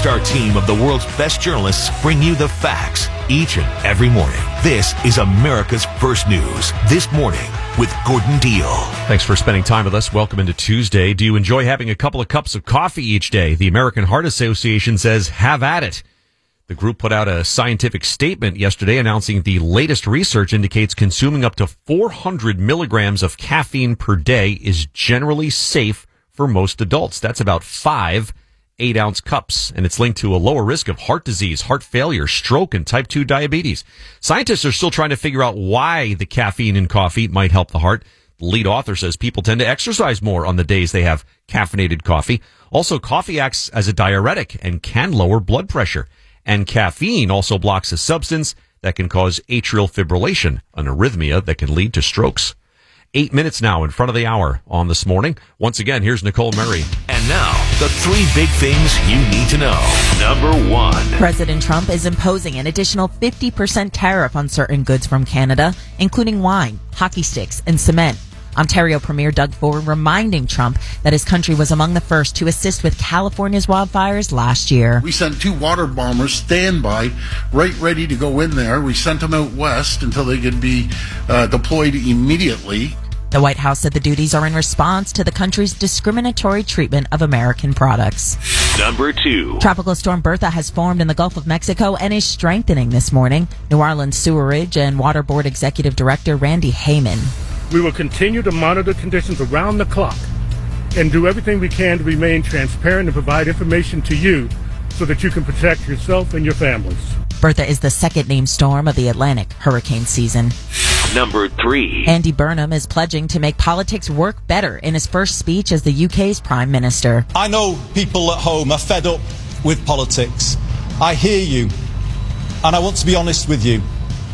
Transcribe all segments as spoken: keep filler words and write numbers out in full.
all-star team of the world's best journalists bring you the facts each and every morning. This is America's First News This Morning with Gordon Deal. Thanks for spending time with us. Welcome into Tuesday. Do you enjoy having a couple of cups of coffee each day? The American Heart Association says have at it. The group put out a scientific statement yesterday announcing the latest research indicates consuming up to four hundred milligrams of caffeine per day is generally safe for most adults. That's about five eight-ounce cups, and it's linked to a lower risk of heart disease, heart failure, stroke, and type two diabetes. Scientists are still trying to figure out why the caffeine in coffee might help the heart. The lead author says people tend to exercise more on the days they have caffeinated coffee. Also, coffee acts as a diuretic and can lower blood pressure. And caffeine also blocks a substance that can cause atrial fibrillation, an arrhythmia that can lead to strokes. Eight minutes now in front of the hour on This Morning. Once again, here's Nicole Murray. And now, the three big things you need to know. Number one. President Trump is imposing an additional fifty percent tariff on certain goods from Canada, including wine, hockey sticks, and cement. Ontario Premier Doug Ford reminding Trump that his country was among the first to assist with California's wildfires last year. We sent two water bombers standby, right ready to go in there. We sent them out west until they could be uh, deployed immediately. The White House said the duties are in response to the country's discriminatory treatment of American products. Number two. Tropical storm Bertha has formed in the Gulf of Mexico and is strengthening this morning. New Orleans Sewerage and Water Board Executive Director Randy Heyman. We will continue to monitor conditions around the clock and do everything we can to remain transparent and provide information to you so that you can protect yourself and your families. Bertha is the second named storm of the Atlantic hurricane season. Number three. Andy Burnham is pledging to make politics work better in his first speech as the U K's Prime Minister. I know people at home are fed up with politics. I hear you, and I want to be honest with you.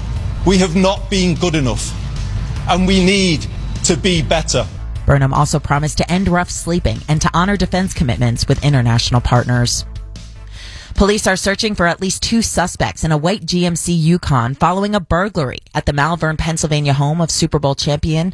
We have not been good enough, and we need to be better. Burnham also promised to end rough sleeping and to honor defense commitments with international partners. Police are searching for at least two suspects in a white G M C Yukon following a burglary at the Malvern, Pennsylvania home of Super Bowl champion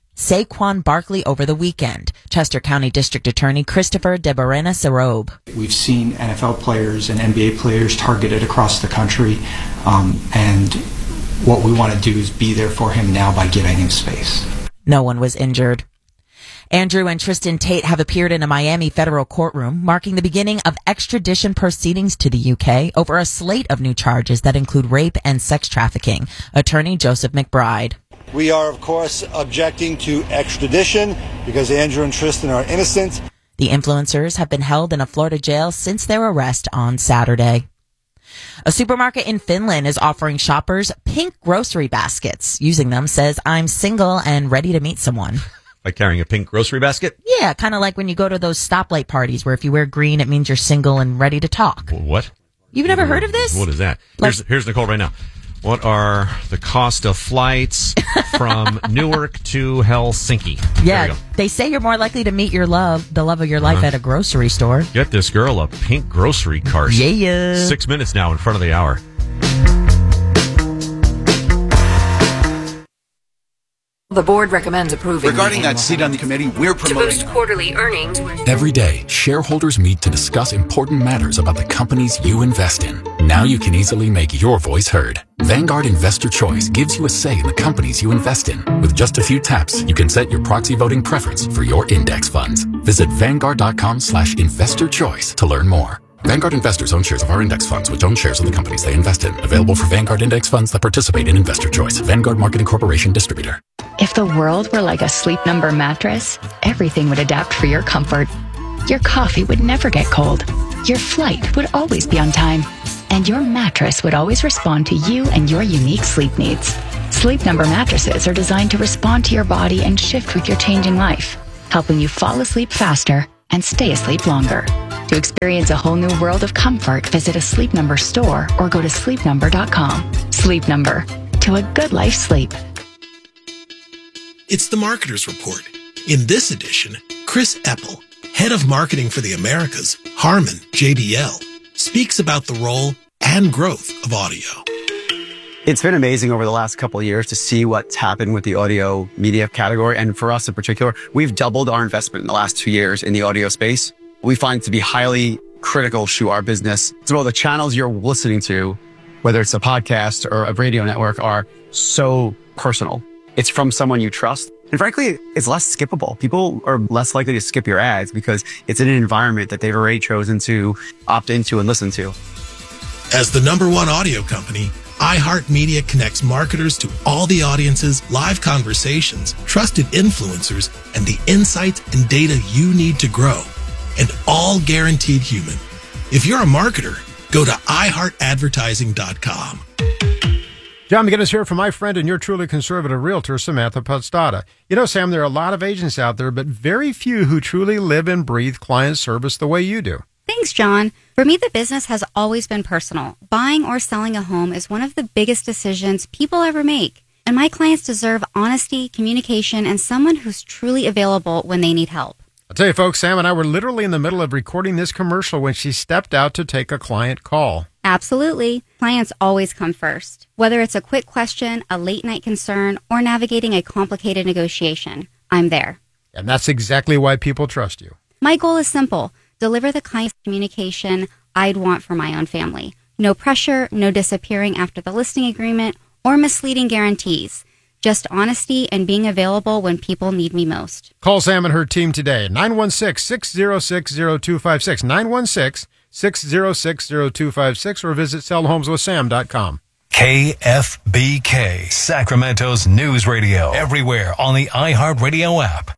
Saquon Barkley over the weekend. Chester County District Attorney Christopher DeBarena Sarobe. We've seen N F L players and N B A players targeted across the country, um, and what we want to do is be there for him now by giving him space. No one was injured. Andrew and Tristan Tate have appeared in a Miami federal courtroom, marking the beginning of extradition proceedings to the U K over a slate of new charges that include rape and sex trafficking. Attorney Joseph McBride. We are, of course, objecting to extradition because Andrew and Tristan are innocent. The influencers have been held in a Florida jail since their arrest on Saturday. A supermarket in Finland is offering shoppers pink grocery baskets. Using them says, I'm single and ready to meet someone. By carrying a pink grocery basket? Yeah, kind of like when you go to those stoplight parties where if you wear green, it means you're single and ready to talk. What? You've never heard of this? What is that? Like, here's, here's Nicole right now. What are the cost of flights from Newark to Helsinki? Yeah, they say you're more likely to meet your love, the love of your life, uh-huh. at a grocery store. Get this girl a pink grocery cart. Yeah. Six minutes now in front of the hour. The board recommends approving. Regarding that seat on the committee, we're promoting to boost quarterly earnings. Every day, shareholders meet to discuss important matters about the companies you invest in. Now you can easily make your voice heard. Vanguard Investor Choice gives you a say in the companies you invest in. With just a few taps, you can set your proxy voting preference for your index funds. Visit Vanguard.com slash investor choice to learn more. Vanguard investors own shares of our index funds, which own shares of the companies they invest in. Available for Vanguard index funds that participate in Investor Choice. Vanguard Marketing Corporation Distributor. If the world were like a Sleep Number mattress, everything would adapt for your comfort. Your coffee would never get cold. Your flight would always be on time. And your mattress would always respond to you and your unique sleep needs. Sleep Number mattresses are designed to respond to your body and shift with your changing life, helping you fall asleep faster and stay asleep longer. To experience a whole new world of comfort, visit a Sleep Number store or go to sleep number dot com. Sleep Number. To a good life sleep. It's the Marketer's Report. In this edition, Chris Eppel, head of marketing for the Americas, Harman J B L, speaks about the role and growth of audio. It's been amazing over the last couple of years to see what's happened with the audio media category. And for us in particular, we've doubled our investment in the last two years in the audio space. We find it to be highly critical to our business. So the channels you're listening to, whether it's a podcast or a radio network, are so personal. It's from someone you trust. And frankly, it's less skippable. People are less likely to skip your ads because it's in an environment that they've already chosen to opt into and listen to. As the number one audio company, iHeartMedia connects marketers to all the audiences, live conversations, trusted influencers, and the insights and data you need to grow. And all guaranteed human. If you're a marketer, go to i heart advertising dot com. John McGinnis here from my friend and your truly conservative realtor, Samantha Podstata. You know, Sam, there are a lot of agents out there, but very few who truly live and breathe client service the way you do. Thanks, John. For me, the business has always been personal. Buying or selling a home is one of the biggest decisions people ever make. And my clients deserve honesty, communication, and someone who's truly available when they need help. I'll tell you, folks, Sam and I were literally in the middle of recording this commercial when she stepped out to take a client call. Absolutely. Clients always come first. Whether it's a quick question, a late night concern, or navigating a complicated negotiation, I'm there. And that's exactly why people trust you. My goal is simple. Deliver the kind of communication I'd want for my own family. No pressure, no disappearing after the listing agreement, or misleading guarantees. Just honesty and being available when people need me most. Call Sam and her team today. nine one six, six zero six, zero two five six. nine one six, six zero six, zero two five six or visit sell homes with sam dot com. K F B K, Sacramento's news radio. Everywhere on the iHeartRadio app.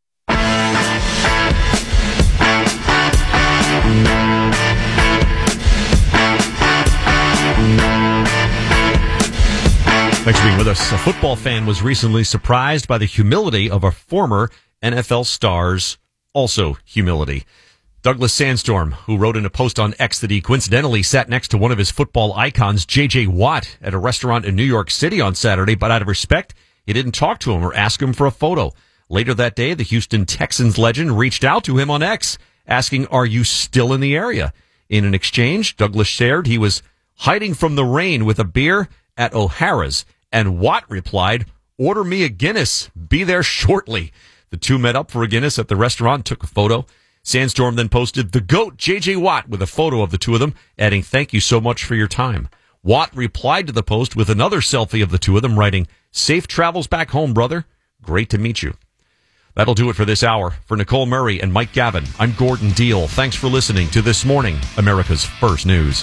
Thanks for being with us. A football fan was recently surprised by the humility of a former N F L star's also humility. Douglas Sandstorm, who wrote in a post on X that he coincidentally sat next to one of his football icons, J J Watt, at a restaurant in New York City on Saturday, but out of respect, he didn't talk to him or ask him for a photo. Later that day, the Houston Texans legend reached out to him on X, asking, "Are you still in the area?" In an exchange, Douglas shared he was hiding from the rain with a beer at O'Hara's, and Watt replied, "Order me a Guinness. Be there shortly." The two met up for a Guinness at the restaurant, took a photo. Sandstorm then posted the GOAT, J J Watt, with a photo of the two of them, adding, "Thank you so much for your time." Watt replied to the post with another selfie of the two of them, writing, "Safe travels back home, brother. Great to meet you." That'll do it for this hour. For Nicole Murray and Mike Gavin, I'm Gordon Deal. Thanks for listening to This Morning, America's First News.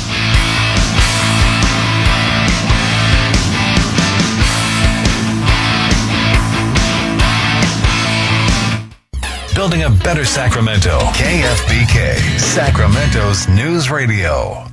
Building a better Sacramento. K F B K, Sacramento's news radio.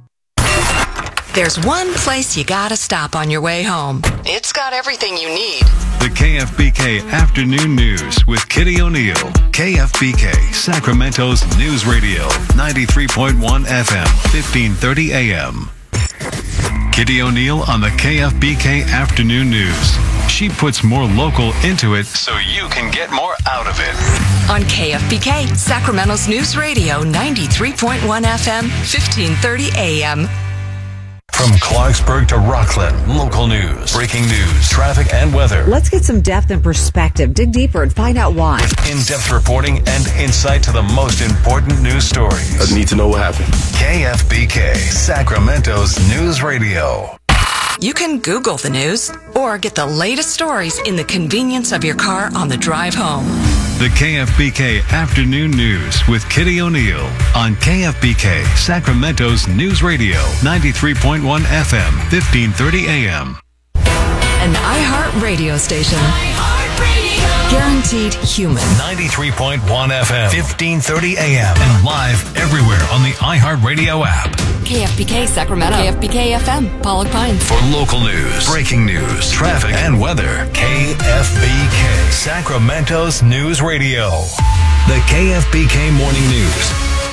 There's one place you gotta stop on your way home. It's got everything you need. The K F B K Afternoon News with Kitty O'Neill. K F B K, Sacramento's news radio. ninety-three point one F M, fifteen thirty A M. Kitty O'Neill on the K F B K Afternoon News. She puts more local into it so you can get more out of it. On K F B K, Sacramento's news radio, ninety-three point one F M, fifteen thirty A M. From Clarksburg to Rockland, local news, breaking news, traffic, and weather. Let's get some depth and perspective. Dig deeper and find out why. In-depth reporting and insight to the most important news stories. I need to know what happened. K F B K, Sacramento's news radio. You can Google the news or get the latest stories in the convenience of your car on the drive home. The K F B K Afternoon News with Kitty O'Neill on K F B K, Sacramento's news radio, ninety-three point one F M, fifteen thirty A M. An iHeart radio station. iHeartRadio. Guaranteed human. ninety-three point one F M, fifteen thirty A M. And live everywhere on the iHeartRadio app. K F B K Sacramento. K F B K F M, Pollock Pines. For local news, breaking news, traffic, and weather, K F B K, Sacramento's news radio. The K F B K Morning News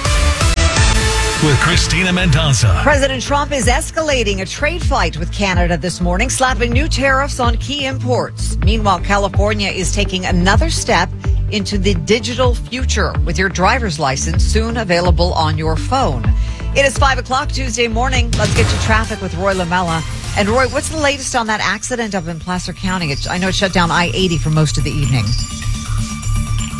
with Christina Mendonça. President Trump is escalating a trade fight with Canada this morning, slapping new tariffs on key imports. Meanwhile, California is taking another step into the digital future with your driver's license soon available on your phone. It is five o'clock Tuesday morning. Let's get to traffic with Roy Lamella. And Roy, what's the latest on that accident up in Placer County? It, I know it shut down I eighty for most of the evening.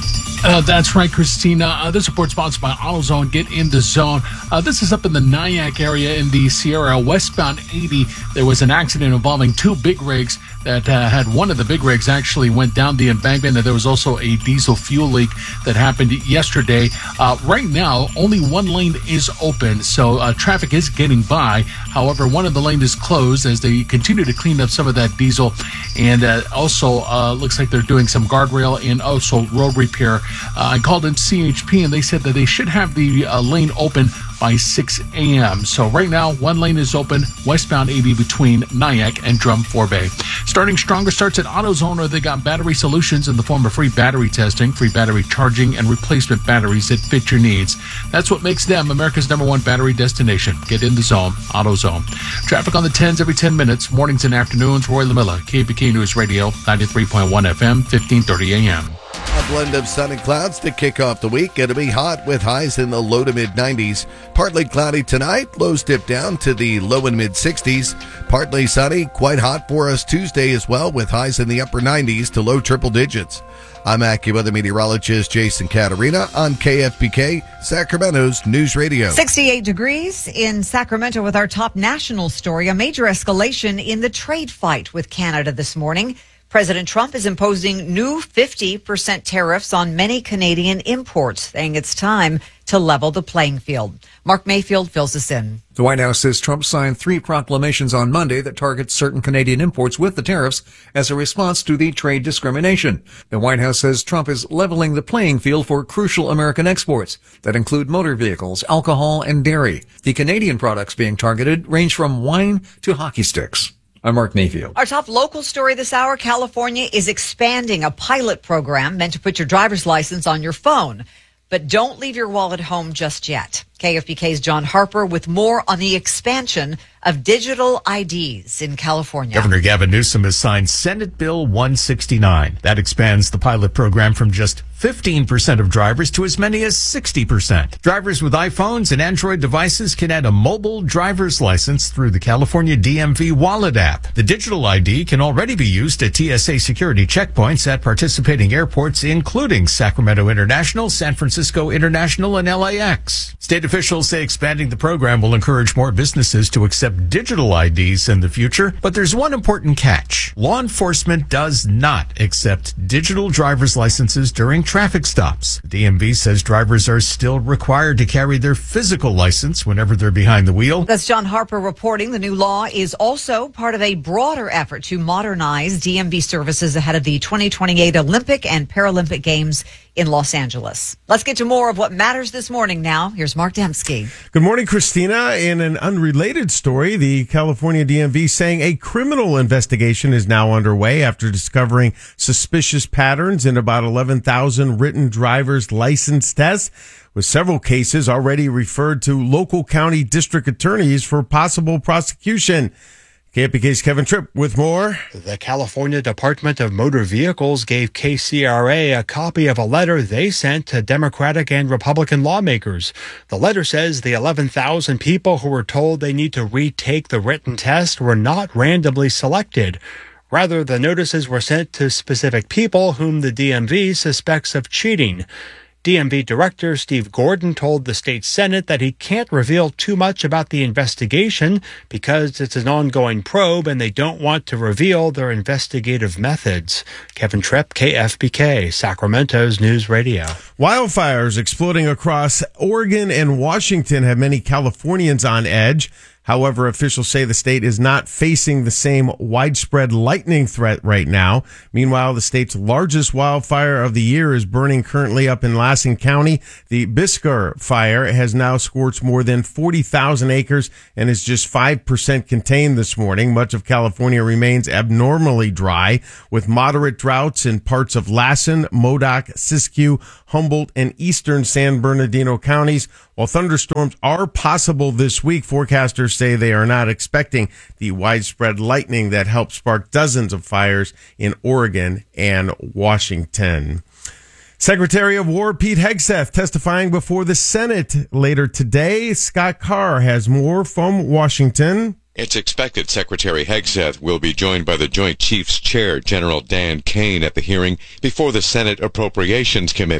Uh, that's right, Christina. Uh, this report sponsored by AutoZone. Get in the zone. Uh, this is up in the Nyack area in the Sierra westbound eighty. There was an accident involving two big rigs that uh, had one of the big rigs actually went down the embankment. And there was also a diesel fuel leak that happened yesterday. Uh, right now, only one lane is open, so uh, traffic is getting by. However, one of the lanes is closed as they continue to clean up some of that diesel. And uh, also uh, looks like they're doing some guardrail and also road repair. Uh, I called in C H P and they said that they should have the uh, lane open by six a.m. So right now, one lane is open, westbound eighty between Nyack and Drum four Bay. Starting stronger starts at AutoZone. They got battery solutions in the form of free battery testing, free battery charging, and replacement batteries that fit your needs. That's what makes them America's number one battery destination. Get in the zone, AutoZone. Traffic on the tens every ten minutes, mornings and afternoons. Roy LaMilla, K F B K News Radio, ninety-three point one F M, fifteen thirty a.m. A blend of sun and clouds to kick off the week. It'll be hot with highs in the low to mid nineties. Partly cloudy tonight. Lows dip down to the low and mid sixties. Partly sunny. Quite hot for us Tuesday as well with highs in the upper nineties to low triple digits. I'm AccuWeather meteorologist Jason Caterina on K F B K, Sacramento's News Radio. sixty-eight degrees in Sacramento with our top national story. A major escalation in the trade fight with Canada this morning. President Trump is imposing new fifty percent tariffs on many Canadian imports, saying it's time to level the playing field. Mark Mayfield fills us in. The White House says Trump signed three proclamations on Monday that target certain Canadian imports with the tariffs as a response to the trade discrimination. The White House says Trump is leveling the playing field for crucial American exports that include motor vehicles, alcohol, and dairy. The Canadian products being targeted range from wine to hockey sticks. I'm Mark Mayfield. Our top local story this hour, California is expanding a pilot program meant to put your driver's license on your phone. But don't leave your wallet home just yet. K F B K's John Harper with more on the expansion of digital I Ds in California. Governor Gavin Newsom has signed Senate Bill one sixty-nine. That expands the pilot program from just fifteen percent of drivers to as many as sixty percent. Drivers with iPhones and Android devices can add a mobile driver's license through the California D M V Wallet app. The digital I D can already be used at T S A security checkpoints at participating airports, including Sacramento International, San Francisco International, and L A X. State officials say expanding the program will encourage more businesses to accept digital I Ds in the future, but there's one important catch. Law enforcement does not accept digital driver's licenses during traffic stops. The D M V says drivers are still required to carry their physical license whenever they're behind the wheel. That's John Harper reporting. The new law is also part of a broader effort to modernize D M V services ahead of the twenty twenty-eight Olympic and Paralympic Games in Los Angeles. Let's get to more of what matters this morning now. Here's Mark Dembski. Good morning, Christina. In an unrelated story, the California D M V saying a criminal investigation is now underway after discovering suspicious patterns in about eleven thousand written driver's license tests, with several cases already referred to local county district attorneys for possible prosecution. K F B K's Kevin Tripp with more. The California Department of Motor Vehicles gave K C R A a copy of a letter they sent to Democratic and Republican lawmakers. The letter says the eleven thousand people who were told they need to retake the written test were not randomly selected. Rather, the notices were sent to specific people whom the D M V suspects of cheating. D M V Director Steve Gordon told the state Senate that he can't reveal too much about the investigation because it's an ongoing probe and they don't want to reveal their investigative methods. Kevin Tripp, K F B K, Sacramento's News Radio. Wildfires exploding across Oregon and Washington have many Californians on edge. However, officials say the state is not facing the same widespread lightning threat right now. Meanwhile, the state's largest wildfire of the year is burning currently up in Lassen County. The Biscar fire has now scorched more than forty thousand acres and is just five percent contained this morning. Much of California remains abnormally dry, with moderate droughts in parts of Lassen, Modoc, Siskiyou, Humboldt, and eastern San Bernardino counties. While thunderstorms are possible this week, forecasters say they are not expecting the widespread lightning that helped spark dozens of fires in Oregon and Washington. Secretary of War Pete Hegseth testifying before the Senate later today. Scott Carr has more from Washington. It's expected Secretary Hegseth will be joined by the Joint Chiefs Chair, General Dan Kane, at the hearing before the Senate Appropriations Committee.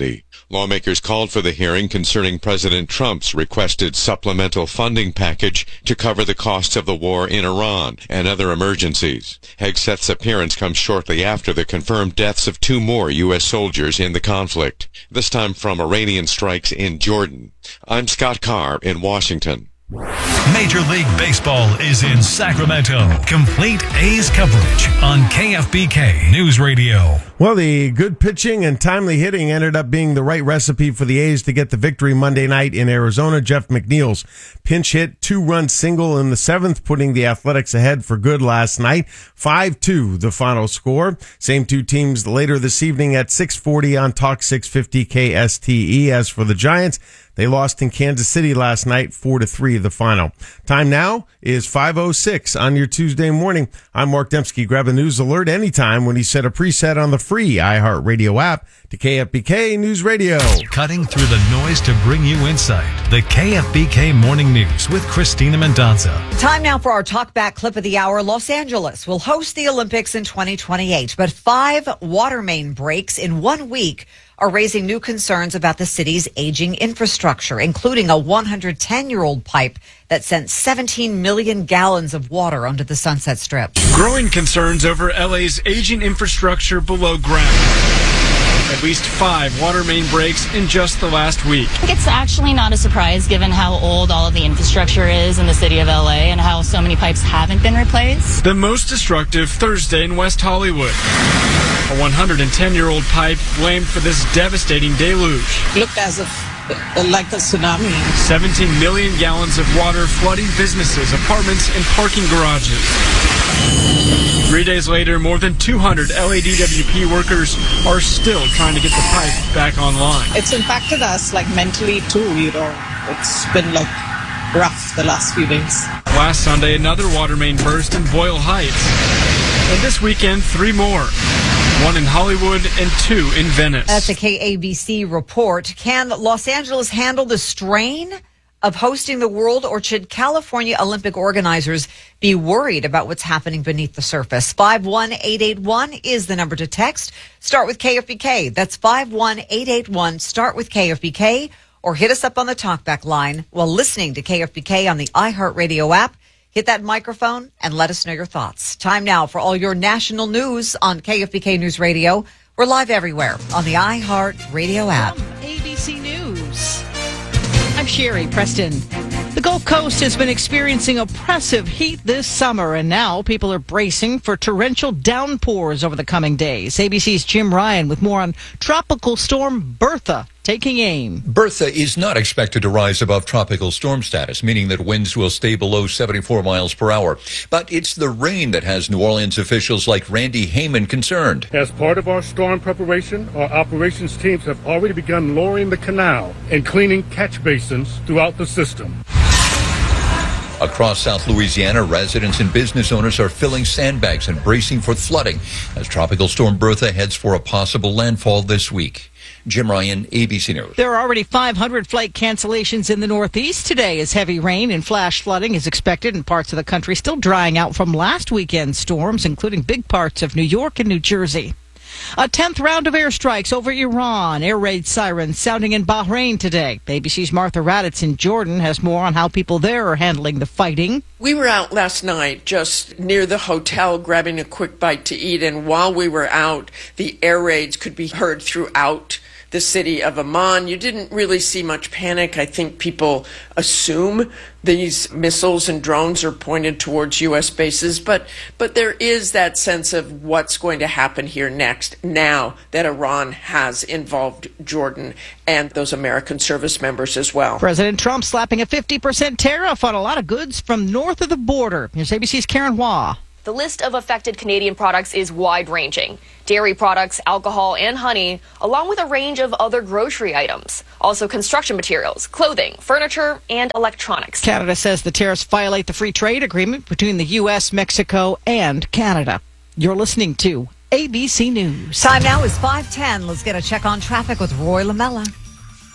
Lawmakers called for the hearing concerning President Trump's requested supplemental funding package to cover the costs of the war in Iran and other emergencies. Hegseth's appearance comes shortly after the confirmed deaths of two more U S soldiers in the conflict, this time from Iranian strikes in Jordan. I'm Scott Carr in Washington. Major League Baseball is in Sacramento. Complete A's coverage on K F B K News Radio. Well, the good pitching and timely hitting ended up being the right recipe for the A's to get the victory Monday night in Arizona. Jeff McNeil's pinch hit two-run single in the seventh, putting the Athletics ahead for good last night. five two, the final score. Same two teams later this evening at six forty on Talk six fifty K S T E. As for the Giants, they lost in Kansas City last night, four to three, the final. Time now is five oh six on your Tuesday morning. I'm Mark Dembski. Grab a news alert anytime when you set a preset on the free iHeartRadio app to K F B K News Radio. Cutting through the noise to bring you insight. The K F B K Morning News with Christina Mendonza. Time now for our talkback clip of the hour. Los Angeles will host the Olympics in twenty twenty-eight, but five water main breaks in one week are raising new concerns about the city's aging infrastructure, including a one hundred ten year old pipe that sent seventeen million gallons of water onto the Sunset Strip. Growing concerns over L A's aging infrastructure below ground. At least five water main breaks in just the last week. I think it's actually not a surprise given how old all of the infrastructure is in the city of L A and how so many pipes haven't been replaced. The most destructive Thursday in West Hollywood. A one hundred ten year old pipe blamed for this devastating deluge. Looked as if like a tsunami. seventeen million gallons of water flooding businesses, apartments, and parking garages. Three days later, more than two hundred L A D W P workers are still trying to get the pipe back online. It's impacted us like mentally too, you know. It's been like rough the last few days. Last Sunday, another water main burst in Boyle Heights. And this weekend, three more. One in Hollywood and two in Venice. That's a K A B C report. Can Los Angeles handle the strain of hosting the World, or should California Olympic organizers be worried about what's happening beneath the surface? five one eight eight one is the number to text. Start with K F B K. That's five one eight eight one. Start with K F B K, or hit us up on the talkback line while listening to K F B K on the iHeartRadio app. Hit that microphone and let us know your thoughts. Time now for all your national news on K F B K News Radio. We're live everywhere on the iHeartRadio app. A B C News. I'm Sherry Preston. The Gulf Coast has been experiencing oppressive heat this summer, and now people are bracing for torrential downpours over the coming days. A B C's Jim Ryan with more on Tropical Storm Bertha taking aim. Bertha is not expected to rise above tropical storm status, meaning that winds will stay below seventy-four miles per hour. But it's the rain that has New Orleans officials like Randy Heyman concerned. As part of our storm preparation, our operations teams have already begun lowering the canal and cleaning catch basins throughout the system. Across South Louisiana, residents and business owners are filling sandbags and bracing for flooding as Tropical Storm Bertha heads for a possible landfall this week. Jim Ryan, A B C News. There are already five hundred flight cancellations in the Northeast today as heavy rain and flash flooding is expected in parts of the country still drying out from last weekend's storms, including big parts of New York and New Jersey. A tenth round of airstrikes over Iran. Air raid sirens sounding in Bahrain today. A B C's Martha Raddatz in Jordan has more on how people there are handling the fighting. We were out last night just near the hotel grabbing a quick bite to eat, and while we were out, the air raids could be heard throughout the city of Amman. You didn't really see much panic. I think people assume these missiles and drones are pointed towards U S bases, but but there is that sense of what's going to happen here next now that Iran has involved Jordan and those American service members as well. President Trump slapping a fifty percent tariff on a lot of goods from north of the border. Here's A B C's Karen Hua. The list of affected Canadian products is wide-ranging. Dairy products, alcohol, and honey, along with a range of other grocery items. Also construction materials, clothing, furniture, and electronics. Canada says the tariffs violate the free trade agreement between the U S, Mexico, and Canada. You're listening to A B C News. Time now is five ten. Let's get a check on traffic with Roy Lamella.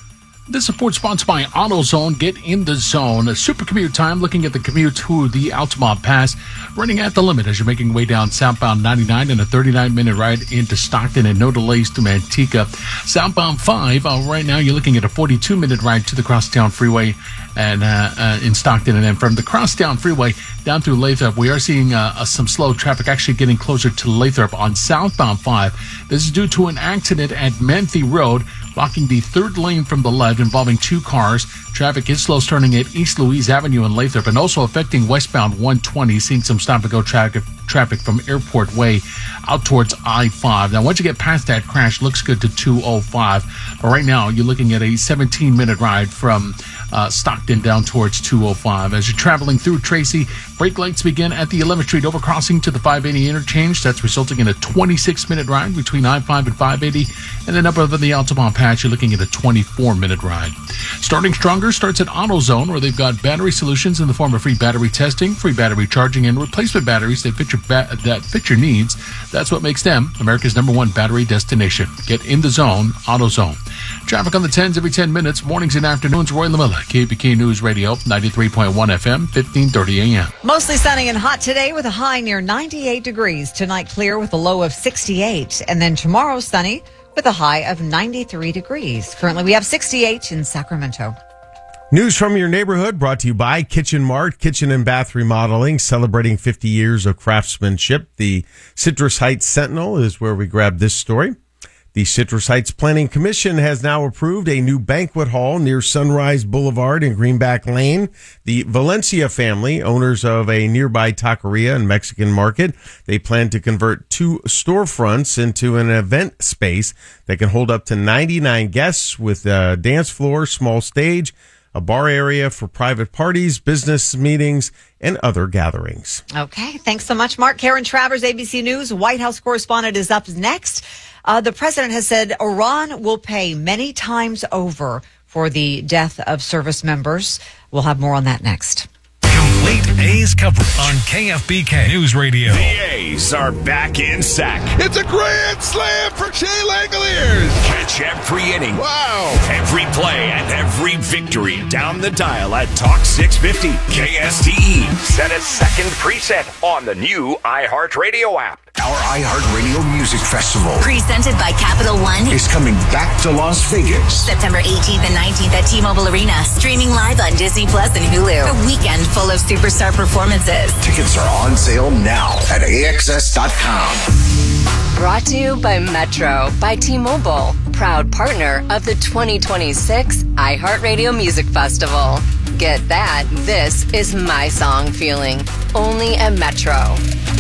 This support sponsored by AutoZone. Get in the zone. A super commute time. Looking at the commute to the Altamont Pass, running at the limit as you're making your way down southbound ninety-nine and a thirty-nine minute ride into Stockton and no delays to Manteca. Southbound five, uh, right now you're looking at a forty-two minute ride to the Crosstown Freeway and uh, uh, in Stockton, and then from the Crosstown Freeway down through Lathrop, we are seeing uh, uh, some slow traffic actually getting closer to Lathrop on southbound five. This is due to an accident at Manthe Road, blocking the third lane from the left involving two cars. Traffic is slow turning at East Louise Avenue in Lathrop and also affecting westbound one twenty, seeing some stop-and-go traffic traffic from Airport Way out towards I five. Now, once you get past that crash, looks good to two oh five. But right now, you're looking at a seventeen minute ride from uh, Stockton down towards two oh five. As you're traveling through Tracy, brake lights begin at the eleventh Street overcrossing to the five eighty interchange. That's resulting in a twenty-six minute ride between I five and five eighty. And then up over the Altamont Pass, you're looking at a twenty-four minute ride. Starting Stronger starts at AutoZone, where they've got battery solutions in the form of free battery testing, free battery charging, and replacement batteries that fit your, ba- that fit your needs. That's what makes them America's number one battery destination. Get in the zone, AutoZone. Traffic on the tens every ten minutes, mornings and afternoons. Roy LaMilla, K F B K News Radio, ninety-three point one F M, fifteen thirty A M. Mostly sunny and hot today with a high near ninety-eight degrees. Tonight clear with a low of sixty-eight. And then tomorrow sunny with a high of ninety-three degrees. Currently we have sixty-eight in Sacramento. News from your neighborhood brought to you by Kitchen Mart, Kitchen and Bath Remodeling, celebrating fifty years of craftsmanship. The Citrus Heights Sentinel is where we grabbed this story. The Citrus Heights Planning Commission has now approved a new banquet hall near Sunrise Boulevard and Greenback Lane. The Valencia family, owners of a nearby taqueria and Mexican market, they plan to convert two storefronts into an event space that can hold up to ninety-nine guests with a dance floor, small stage, a bar area for private parties, business meetings, and other gatherings. Okay, thanks so much, Mark. Karen Travers, A B C News, White House correspondent, is up next. Uh, the president has said Iran will pay many times over for the death of service members. We'll have more on that next. Complete A's coverage on K F B K News Radio. The A's are back in sack. It's a grand slam for Shea Langoliers. Catch every inning. Wow. Every play and every victory down the dial at Talk six fifty K S T E. Set a second preset on the new iHeartRadio app. Our iHeartRadio Music Festival, presented by Capital One, is coming back to Las Vegas. September eighteenth and nineteenth at T-Mobile Arena. Streaming live on Disney Plus and Hulu. A weekend full of superstar performances. Tickets are on sale now at A X S dot com. Brought to you by Metro by T-Mobile, proud partner of the twenty twenty-six iHeartRadio Music Festival. Get that? This is my song feeling. Only at Metro.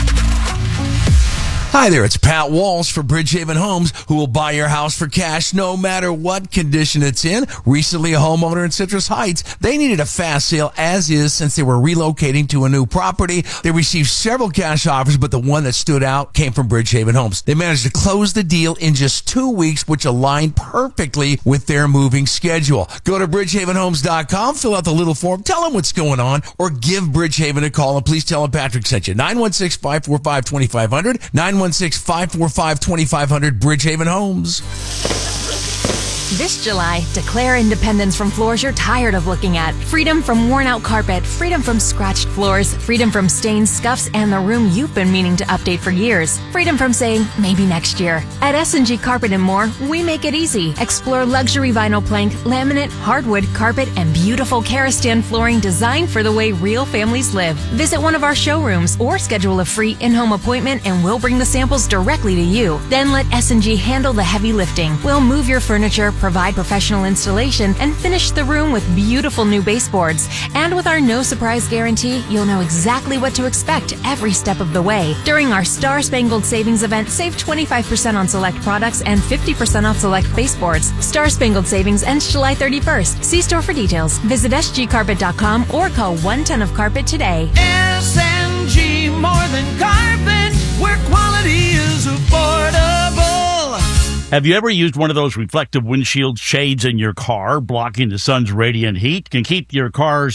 Hi there, it's Pat Walsh for Bridgehaven Homes, who will buy your house for cash no matter what condition it's in. Recently, a homeowner in Citrus Heights, they needed a fast sale as is since they were relocating to a new property. They received several cash offers, but the one that stood out came from Bridgehaven Homes. They managed to close the deal in just two weeks, which aligned perfectly with their moving schedule. Go to bridgehaven homes dot com, fill out the little form, tell them what's going on, or give Bridgehaven a call, and please tell them Patrick sent you. nine one six, five four five, two five zero zero, nine one six, five four five, two five zero zero, Bridgehaven Homes. This July, declare independence from floors you're tired of looking at. Freedom from worn-out carpet, freedom from scratched floors, freedom from stains, scuffs, and the room you've been meaning to update for years. Freedom from saying, maybe next year. At S and G Carpet and More, we make it easy. Explore luxury vinyl plank, laminate, hardwood, carpet, and beautiful Karastan flooring designed for the way real families live. Visit one of our showrooms or schedule a free in-home appointment and we'll bring the samples directly to you. Then let S and G handle the heavy lifting. We'll move your furniture, provide professional installation, and finish the room with beautiful new baseboards. And with our no surprise guarantee, you'll know exactly what to expect every step of the way. During our Star Spangled Savings event, save twenty-five percent on select products and fifty percent off select baseboards. Star Spangled Savings ends July thirty-first. See store for details. Visit S G carpet dot com or call one ton of carpet today. S and G, more than carpet, where quality is affordable. Have you ever used one of those reflective windshield shades in your car, blocking the sun's radiant heat? Can keep your car's